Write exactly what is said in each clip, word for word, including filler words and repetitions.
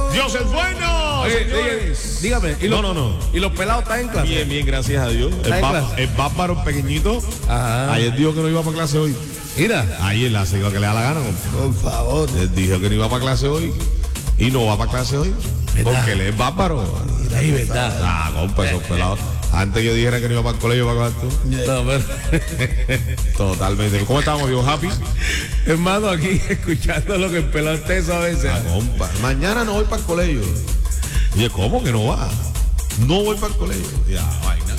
Dios es bueno. Oye, oye, dígame. ¿y los, no, no, no. ¿Y los pelados están en clase? Bien, bien, gracias a Dios. El, ¿Está en bá- clase? el bárbaro pequeñito. Ajá. Ayer dijo que no iba para clase hoy. Mira. Ayer la hace lo que le da la gana. Por favor. Él dijo que no iba para clase hoy. Y no va para clase hoy. ¿Verdad? Porque él es bárbaro. Mira ahí, verdad. Ah, compa, esos pelados. Antes yo dijera que no iba para el colegio para acabar tú. No, pero- Totalmente. ¿Cómo estamos, viejo Happy? hermano, aquí escuchando lo que el pelado está a veces. Ah, compa. Mañana no voy para el colegio. Y yo, ¿cómo que no va? No voy para el colegio. Ya, vaina.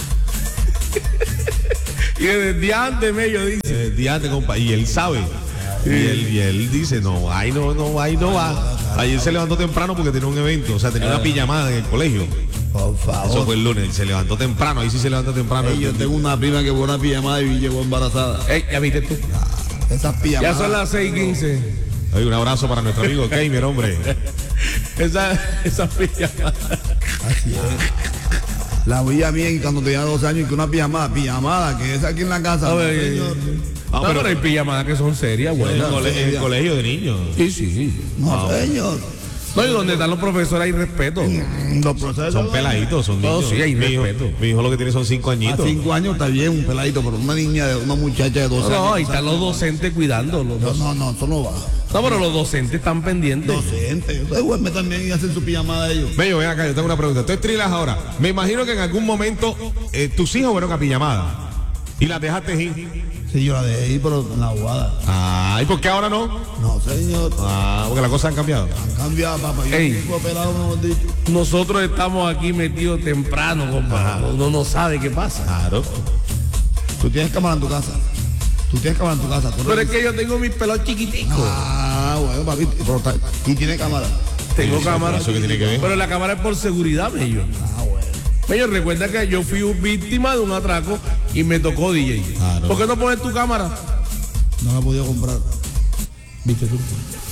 Y desde antes medio dice. El día antes, compa. Y él sabe. Y él, y él dice, no, ahí no, no, ahí no va. Ayer se levantó temprano porque tenía un evento. O sea, tenía una pijamada en el colegio. Por favor. Eso fue el lunes. Se levantó temprano. Ahí sí se levantó temprano. Ey, yo tengo una prima que fue una pijamada y llegó embarazada. Ey, ya viste tú. Esas Ya pijamadas. son las seis quince. Oye, un abrazo para nuestro amigo Gamer, hombre. Esa, esa pijamada. Así es. La veía bien cuando tenía dos años y que una pijamada, pijamada, que es aquí en la casa. A no, ver, señor. Ah, no, pero- pero hay pijamadas que son serias, En güey. el, cole- en el colegio de niños. Sí, sí. No, señor. No, y donde están los profesores hay respeto. Los procesos. Son peladitos, son No, niños. sí, hay mi hijo, respeto. mi hijo lo que tiene son cinco A añitos. cinco años está bien, un peladito, pero una niña, de una muchacha de dos No, años. no, ahí están los docentes cuidando. Los No, dos- no, no, eso no va. No, pero los docentes están pendientes. Docente. Ustedes duermen también y hacen su pijamada ellos. Bello, ven acá, yo tengo una pregunta. Estoy trilas ahora. Me imagino que en algún momento eh, tus hijos fueron a pijamada y las dejaste ir. Sí, yo la dejé ir, pero en la jugada. Ah, ¿y por qué ahora no? No, señor. Ah, porque las cosas han cambiado. Han cambiado, papá. Yo Ey. tengo pelado, mejor dicho. Nosotros estamos aquí metidos temprano, compa. Uno no sabe qué pasa. Claro. Tú tienes cámara en tu casa. Tú tienes cámara en tu casa. Tú Pero es revisas. que yo tengo mis pelos chiquiticos. Ah, bueno, papi. pero está- Y tiene cámara. Tengo Sí, cámara. ¿eso qué tiene que ver? Pero la cámara es por seguridad, mello. Ah, bueno. Mello, recuerda que yo fui víctima de un atraco y me tocó D J. Claro. ¿Por qué no pones tu cámara? No la he podido comprar. ¿Viste tú?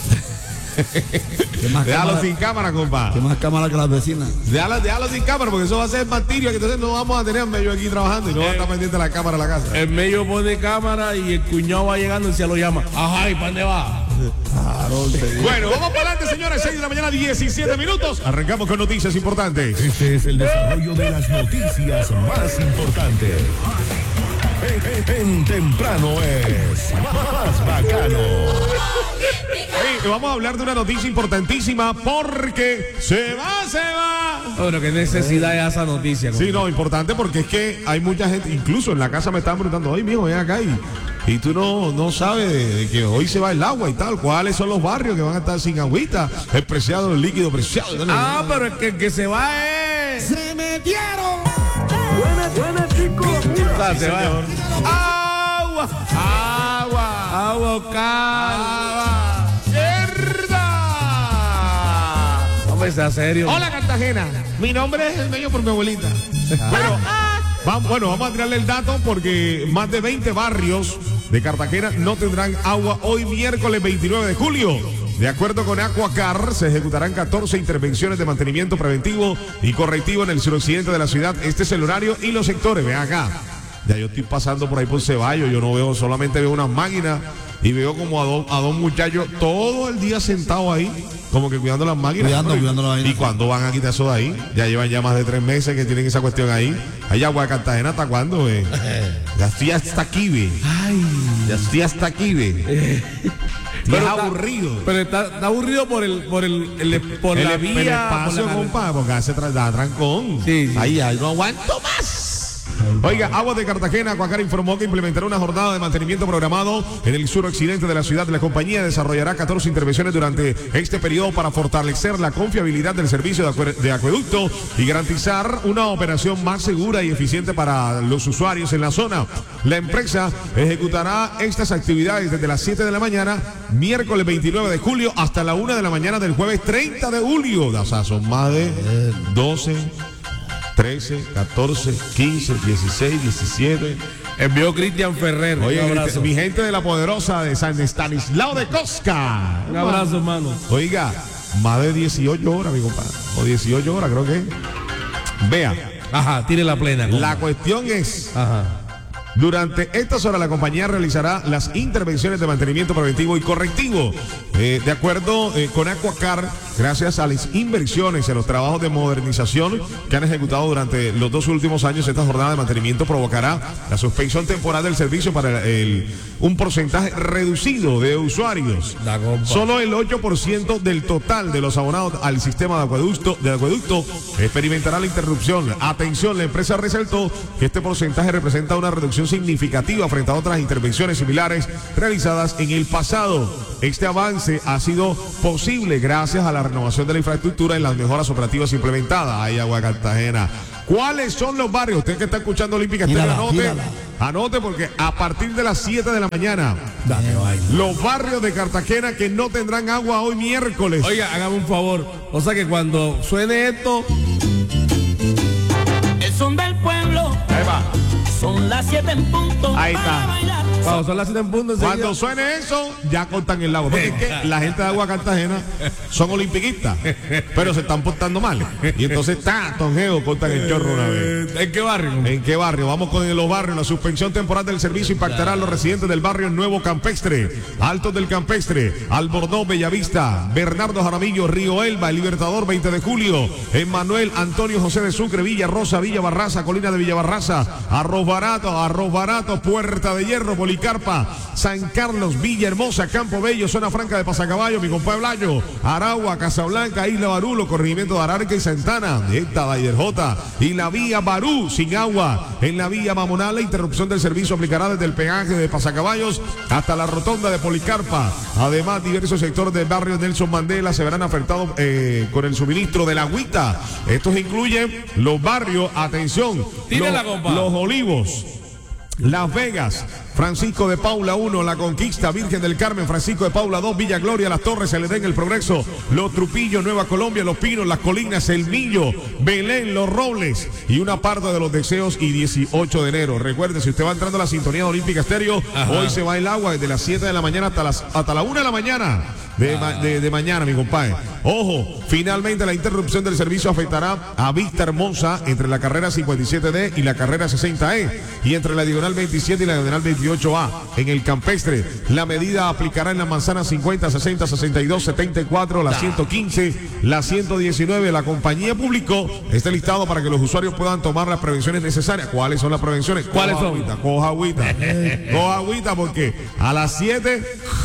¿Qué más Déjalo cámara, sin cámara, compa. qué más cámara que las vecinas? Déjalo, déjalo sin cámara porque eso va a ser martirio. Que entonces no vamos a tener a medio aquí trabajando y no va a estar pendiente de la cámara de la casa. El medio pone cámara y el cuñado va llegando y se lo llama. Ajá, ¿y para dónde va? Claro, te- Bueno, vamos para adelante, señores. seis de la mañana, diecisiete minutos. Arrancamos con noticias importantes. Este es el desarrollo de las noticias más importantes. En, en- en temprano es más bacano. Hey, vamos a hablar de una noticia importantísima porque se va, se va. Bueno, qué necesidad es esa noticia. Sí, no, importante porque es que hay mucha gente, incluso en la casa me estaban preguntando, oye, mijo, ven acá y, y tú no, no sabes de, de que hoy se va el agua y tal, cuáles son los barrios que van a estar sin agüita, el preciado, el líquido preciado. Ah, pero es que el que se va es. ¡Se metieron! O sea, se va. Agua, agua, agua, agua. ¡Mierda! Hombre, sea serio. Hola, Cartagena. Mi nombre es el medio por mi abuelita. Pero, vamos, bueno, vamos a tirarle el dato porque más de veinte barrios de Cartagena no tendrán agua hoy miércoles veintinueve de julio. De acuerdo con Aquacar, se ejecutarán catorce intervenciones de mantenimiento preventivo y correctivo en el suroccidente de la ciudad. Este es el horario y los sectores. Vean acá. Ya yo estoy pasando por ahí por Ceballos. Yo no veo, solamente veo unas máquinas y veo como a dos, a dos muchachos todo el día sentados ahí, como que cuidando las máquinas. Cuidando, ¿no? cuidando las máquinas. ¿Y cuándo van a quitar eso de ahí? Ya llevan ya más de tres meses que tienen esa cuestión ahí. Hay agua de Cartagena, ¿hasta cuándo, ve? Ya estoy hasta aquí, ve. Ya estoy hasta aquí, ve. Y es está- aburrido. Pero está, está aburrido por el, por el, el- por el, la el vía. espacio, por la- compa, porque hace tra da trancón. Sí, sí. Ahí, ahí no aguanto más. Oiga, Aguas de Cartagena, Aquacar informó que implementará una jornada de mantenimiento programado en el suroccidente de la ciudad. La compañía desarrollará catorce intervenciones durante este periodo para fortalecer la confiabilidad del servicio de, acue de acueducto y garantizar una operación más segura y eficiente para los usuarios en la zona. La empresa ejecutará estas actividades desde las siete de la mañana, miércoles veintinueve de julio, hasta la una de la mañana del jueves treinta de julio. O sea, son más de doce... trece, catorce, quince, dieciséis, diecisiete. Envió Cristian Ferrer. Oye, un abrazo. mi gente de la poderosa de San Estanislao de Cosca. Un abrazo, hermano. Oiga, más de dieciocho horas, mi compadre. O dieciocho horas, creo que. Vea, Ajá, tiene la plena. compa. la cuestión es, Ajá. durante estas horas la compañía realizará las intervenciones de mantenimiento preventivo y correctivo. Eh, de acuerdo eh, con Aquacar, gracias a las inversiones en los trabajos de modernización que han ejecutado durante los dos últimos años. Esta jornada de mantenimiento provocará la suspensión temporal del servicio para el, el, un porcentaje reducido de usuarios. Solo el ocho por ciento del total de los abonados al sistema de acueducto, de acueducto experimentará la interrupción. Atención, la empresa resaltó que este porcentaje representa una reducción significativa frente a otras intervenciones similares realizadas en el pasado. Este avance ha sido posible gracias a la renovación de la infraestructura y las mejoras operativas implementadas. Ay, Agua Cartagena. ¿Cuáles son los barrios? Usted que está escuchando Olímpica Estéreo, anote, mírala. anote porque a partir de las siete de la mañana, Dame, los barrios de Cartagena que no tendrán agua hoy miércoles. Oiga, hágame un favor. O sea que cuando suene esto, el son del pueblo. Ahí va. Son las siete en punto. Ahí está. Cuando son las siete en punto, enseguida. Cuando suene eso, ya cortan el lago. Porque es que la gente de Agua Cartagena son olimpiquistas, pero se están portando mal. Y entonces, está, tonjeo, cortan el chorro una vez. ¿En qué barrio? ¿En qué barrio? Vamos con los barrios. La suspensión temporal del servicio impactará a los residentes del barrio Nuevo Campestre, Altos del Campestre, Albornoz, Bellavista, Bernardo Jaramillo, Río Elba, El Libertador, veinte de julio, Emmanuel Antonio José de Sucre, Villa Rosa, Villa Barraza, Colina de Villa Barraza, Arroz Barato, Arroz Barato, Puerta de Hierro, Policarpa, San Carlos, Villa Hermosa, Campo Bello, Zona Franca de Pasacaballo, mi compadre Blayo, Aragua, Casablanca, Isla Barulo, corregimiento de Ararca y Santana, esta Daider J, y la vía Barú sin agua. En la vía Mamonal, la interrupción del servicio aplicará desde el peaje de Pasacaballos hasta la rotonda de Policarpa. Además, diversos sectores del barrio Nelson Mandela se verán afectados eh, con el suministro de la agüita. Estos incluyen los barrios, atención, los, los Olivos, Las Vegas, Francisco de Paula uno, La Conquista, Virgen del Carmen, Francisco de Paula dos, Villa Gloria, Las Torres, El Edén, El Progreso, Los Trupillos, Nueva Colombia, Los Pinos, Las Colinas, El Millo, Belén, Los Robles y una parte de Los Deseos y dieciocho de enero. Recuerde, si usted va entrando a la sintonía de Olímpica Estéreo, Ajá. hoy se va el agua desde las siete de la mañana hasta las hasta la una de la mañana. De, ma, de, de mañana, mi compadre. Ojo, finalmente la interrupción del servicio afectará a Vista Hermosa entre la carrera cincuenta y siete D y la carrera sesenta E y entre la diagonal veintisiete y la diagonal veintiocho A. En el Campestre, la medida aplicará en la manzana cincuenta, sesenta, sesenta y dos, setenta y cuatro, la ciento quince, la ciento diecinueve. La compañía publicó este listado para que los usuarios puedan tomar las prevenciones necesarias. ¿Cuáles son las prevenciones? ¿Cuáles Coja son? Agüita, coja agüita. Coja agüita porque a las siete...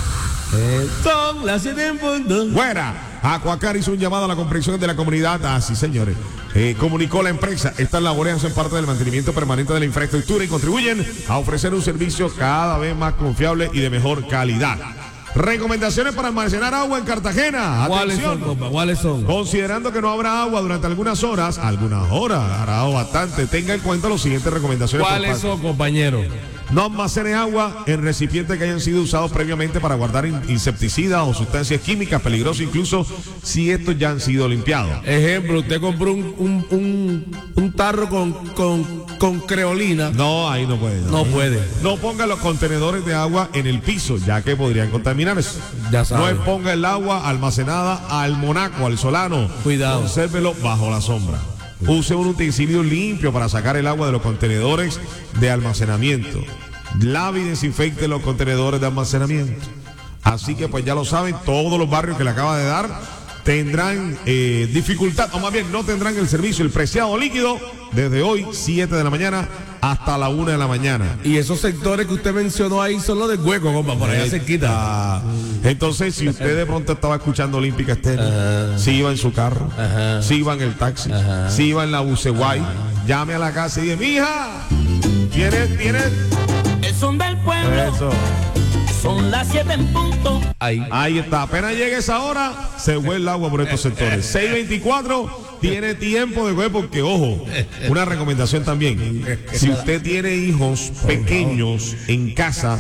Son las siete en punto. Fuera. Acuacar hizo un llamado a la comprensión de la comunidad. Así, ah, señores. Eh, comunicó la empresa. Estas labores hacen parte del mantenimiento permanente de la infraestructura y contribuyen a ofrecer un servicio cada vez más confiable y de mejor calidad. Recomendaciones para almacenar agua en Cartagena. ¿Cuáles Atención. son, compa? ¿Cuáles son? Considerando que no habrá agua durante algunas horas, algunas horas, hará bastante, tenga en cuenta las siguientes recomendaciones. ¿Cuáles son, compañero? No almacene agua en recipientes que hayan sido usados previamente para guardar insecticidas o sustancias químicas peligrosas, incluso si estos ya han sido limpiados. Ejemplo, usted compró un, un, un, un tarro con, con, con creolina. No, ahí no puede. No, no puede. No ponga los contenedores de agua en el piso, ya que podrían contaminarse. Ya sabe. No exponga el agua almacenada al monaco, al solano. Cuidado. Consérvelo bajo la sombra. Use un utensilio limpio para sacar el agua de los contenedores de almacenamiento. Lave y desinfecte los contenedores de almacenamiento. Así que pues ya lo saben, todos los barrios que le acaba de dar tendrán eh, dificultad, o más bien no tendrán el servicio, el preciado líquido, desde hoy, siete de la mañana, hasta la una de la mañana. Y esos sectores que usted mencionó ahí son los de Hueco, compa, por allá cerquita. Entonces, si usted de pronto estaba escuchando Olímpica Estéreo, si iba en su carro, Ajá. si iba en el taxi, Ajá. si iba en la Buceguay, llame a la casa y diga, mija, tiene, tiene... El son del pueblo. Eso. Son las siete en punto. Ahí. Ahí está. Apenas llegue esa hora, se fue el agua por estos sectores. seis veinticuatro tiene tiempo de coger porque, ojo, una recomendación también. Si usted tiene hijos pequeños en casa,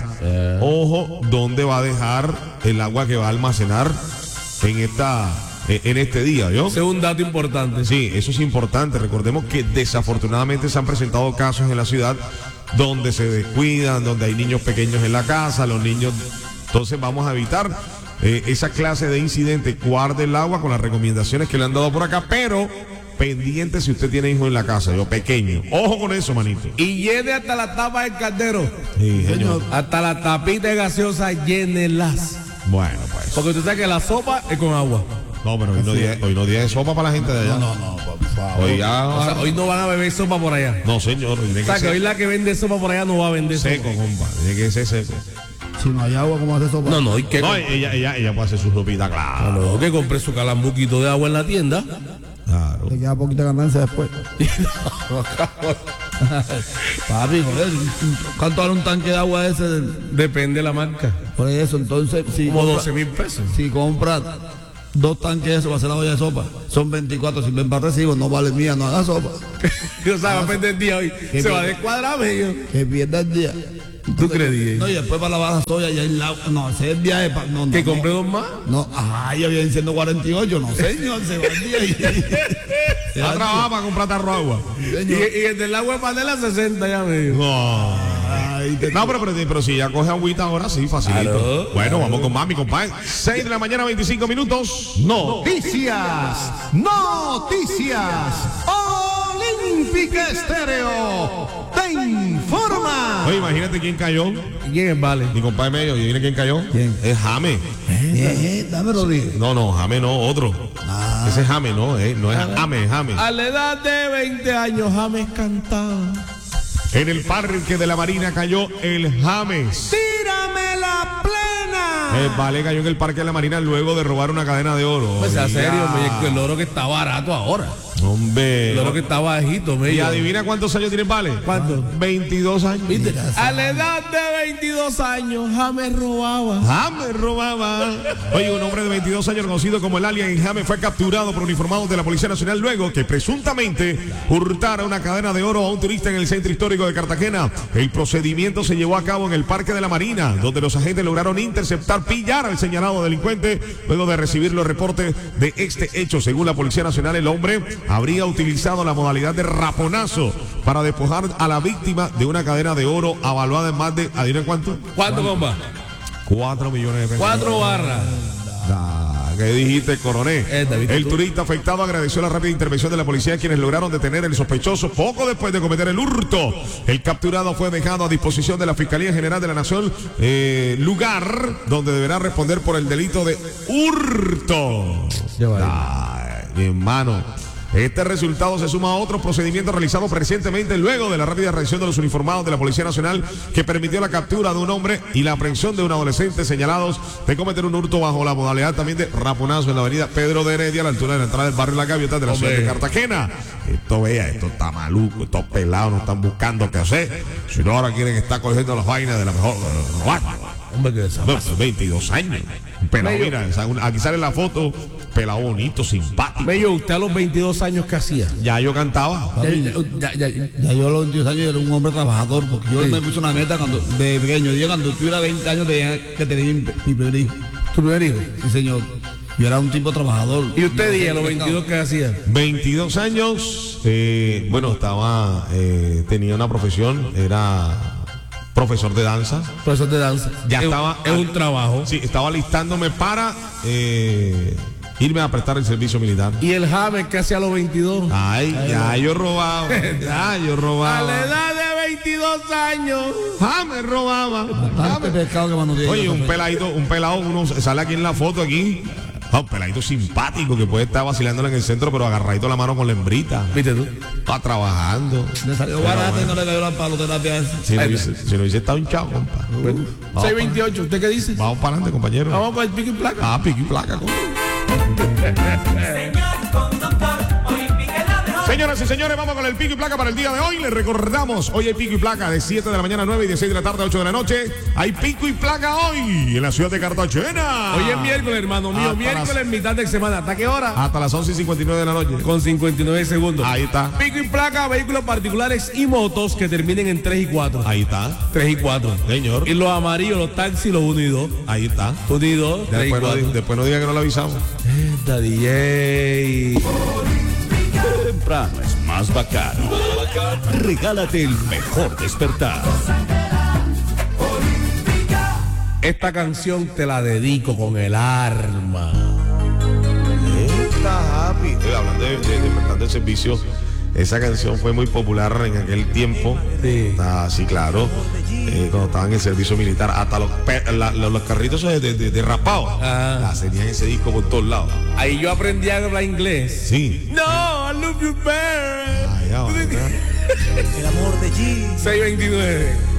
ojo, ¿dónde va a dejar el agua que va a almacenar en esta... en este día, ¿yo? Ese es un dato importante. Sí, eso es importante. Recordemos que desafortunadamente se han presentado casos en la ciudad donde se descuidan, donde hay niños pequeños en la casa, los niños... Entonces vamos a evitar eh, esa clase de incidentes. Guarde el agua con las recomendaciones que le han dado por acá, pero pendiente si usted tiene hijos en la casa, yo pequeño. Ojo con eso, manito. Y llene hasta la tapa del caldero. Sí, señor. Hasta la tapita de gaseosa, llénelas. Bueno, pues. Porque usted sabe que la sopa es con agua. No, pero hoy no día, hoy no día de sopa para la gente de allá. No, no, por favor. Hoy ya. O sea, hoy no van a beber sopa por allá. No, señor. Tiene O sea, que que ser hoy la que vende sopa por allá no va a vender seco, sopa. compa. Tiene que ser seco. Si no hay agua, ¿cómo hace sopa? No, no, ¿y qué? No, ella, ella, ella puede hacer su sopita, claro. No, que compre su calambuquito de agua en la tienda. Claro. Te queda poquita ganancia después. Papi, joder, ¿cuánto vale un tanque de agua ese? Depende de la marca. Por eso, entonces, si Como compra- doce mil pesos. si compras dos tanques de eso para hacer la olla de sopa, son veinticuatro, si ven para recibo, no vale mía, no haga sopa. O sea, va a perder el día hoy. Se va a descuadrar medio. Que pierda el día. ¿Tú crees? No, y después para lavar la soya ya el agua. No, ese es el viaje. Pa, no, no, Que no. compré dos más. No, ajá, ya vienen siendo cuarenta y ocho, no señor, se va el día. y- se va Va a el trabajar para comprar tarro agua. día, Y, señor. y el del agua de panela sesenta ya medio. No. Ay, te- No, pero, pero, pero si ya coge agüita ahora, sí, facilito. Claro, bueno, vamos con mami, compadre. seis de la mañana, veinticinco minutos. No. Noticias, noticias. Olímpica Estéreo te informa. Oye, imagínate quién cayó. ¿Quién es Vale? Mi compadre medio. ¿Y viene quién cayó? ¿Quién? Es Jame. Eh, dame Rodríguez. No, no, Jame no, otro. Ese es Jame, no, eh, no es Jame, es Jame. A la edad de veinte años, James cantaba. En el parque de la Marina cayó el James. Tírame la plena. El Vale cayó en el parque de la Marina luego de robar una cadena de oro. Pues a Oiga. serio, me- el oro que está barato ahora. Hombre. El oro que está bajito, me ¿Y adivina cuántos años tiene el Vale? ¿Cuánto? veintidós años. ¿Viste? A la edad de veintidós años, James robaba. James robaba. Oye, un hombre de veintidós años conocido como el alien James fue capturado por uniformados de la Policía Nacional luego que presuntamente hurtara una cadena de oro a un turista en el centro histórico de Cartagena. El procedimiento se llevó a cabo en el Parque de la Marina, donde los agentes lograron interceptar, pillar al señalado delincuente luego de recibir los reportes de este hecho. Según la Policía Nacional, el hombre habría utilizado la modalidad de raponazo para despojar a la víctima de una cadena de oro avaluada en más de, ¿adivina cuánto? ¿Cuánto, compa? Cuatro millones de pesos. Cuatro barras. Ah, ¿qué dijiste, coronel? Esta, ¿viste el tú? turista afectado agradeció la rápida intervención de la policía, quienes lograron detener al sospechoso poco después de cometer el hurto. El capturado fue dejado a disposición de la Fiscalía General de la Nación, eh, lugar donde deberá responder por el delito de hurto. Ya va. Ay, mi hermano. Este resultado se suma a otros procedimientos realizados recientemente luego de la rápida reacción de los uniformados de la Policía Nacional que permitió la captura de un hombre y la aprehensión de un adolescente señalados de cometer un hurto bajo la modalidad también de raponazo en la avenida Pedro de Heredia a la altura de la entrada del barrio La Gaviota de la Hombre. ciudad de Cartagena. Esto vea, esto está maluco, estos pelados no están buscando qué hacer, sino ahora quieren estar cogiendo las vainas de la mejor. Hombre, que esa- Bueno, veintidós años. Un pelado, Medio- mira, aquí sale la foto, pelado bonito, simpático. Bello, usted a los veintidós años, ¿qué hacía? Ya yo cantaba. Ya, ya, ya, ya. Ya yo a los veintidós años era un hombre trabajador, porque yo Sí. me puse una meta cuando, de pequeño. Yo cuando tuviera veinte años tenía que tener mi, mi primer hijo. ¿Tu primer hijo? Sí, señor. Yo era un tipo trabajador. ¿Y usted, Yo día, a los siempre veintidós, qué hacía? veintidós años, eh, bueno, estaba, eh, tenía una profesión, era profesor de danza. Profesor de danza. Ya Es- estaba. Es un trabajo. Sí, estaba listándome para eh, irme a prestar el servicio militar. ¿Y el James qué hacía a los veintidós? Ay, ya yo robaba, ya yo A la robaba. edad de veintidós años. Ah, me robaba. Bastante pescado que mano Oye, un peladito, un pelado, uno sale aquí en la foto aquí. Ah, un peladito simpático que puede estar vacilándola en el centro, pero agarradito la mano con la hembrita. ¿Viste tú? Está trabajando. Le salió barato y no le cayó la paloterapia esa. Si no hubiese, si no hubiese estado hinchado, compa. Vamos seis veintiocho, ¿usted qué dice? Vamos para adelante, compañero. Vamos para el pico y placa. Ah, pico y placa, compa. Señor conductor, hoy pique la dejó. Señoras y señores, vamos con el pico y placa para el día de hoy. Les recordamos, hoy hay pico y placa de siete de la mañana a nueve y de seis de la tarde a ocho de la noche. Hay pico y placa hoy en la ciudad de Cartagena. Hoy es miércoles, hermano mío. Hasta Miércoles, las- mitad de semana. ¿Hasta qué hora? Hasta las once y cincuenta y nueve de la noche. Con cincuenta y nueve segundos. Ahí está. Pico y placa, vehículos particulares y motos que terminen en tres y cuatro. Ahí está. tres y cuatro. Señor. Y los amarillos, los taxis, los uno y dos. Ahí está. uno y dos, tres y Después no, cuatro. di- después no diga que no le avisamos. Esta D J. Temprano es más bacano. Regálate el mejor despertar. Esta canción te la dedico con el arma. Está happy. Estoy hablando de, de, de prestar el servicio Esa canción fue muy popular en aquel tiempo. Sí. Ah, sí, claro. Eh, cuando estaban en el servicio militar, hasta los, pe- la- los, los carritos de, de, de, de rapado, Ah. la tenían ese disco por todos lados. Ahí yo aprendí a hablar inglés. Sí. No, I love you better. Ah, ya, ¿verdad? El amor de G. seiscientos veintinueve.